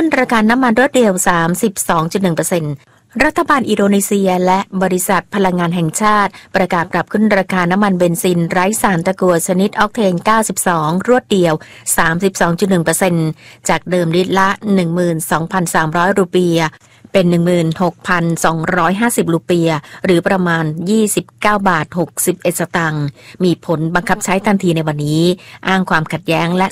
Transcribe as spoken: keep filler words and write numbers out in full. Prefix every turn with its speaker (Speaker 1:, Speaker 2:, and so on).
Speaker 1: ขึ้นราคาน้ำมันรถเดียว สามสิบสองจุดหนึ่งเปอร์เซ็นต์ รัฐบาลอินโดนีเซียและบริษัทพลังงานแห่งชาติประกาศปรับขึ้นราคาน้ำมันเบนซินไร้สารตะกั่วชนิดออกเทน เก้าสิบสอง รวดเดียว สามสิบสองจุดหนึ่งเปอร์เซ็นต์ จากเดิมลิตรละ หนึ่งหมื่นสองพันสามร้อย รูเปียห์เป็น หนึ่งหมื่นหกพันสองร้อยห้าสิบ รูเปียห์หรือประมาณ ยี่สิบเก้าบาทหกสิบเอ็ดสตางค์มีผลบังคับใช้ทันทีในวันนี้อ้างความขัดแย้งและ